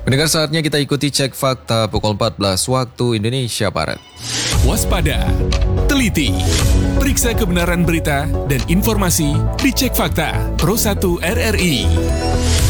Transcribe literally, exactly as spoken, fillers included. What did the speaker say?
Pendengar, saatnya kita ikuti cek fakta pukul empat belas waktu Indonesia Barat. Waspada, teliti, periksa kebenaran berita dan informasi di Cek Fakta Pro satu R R I.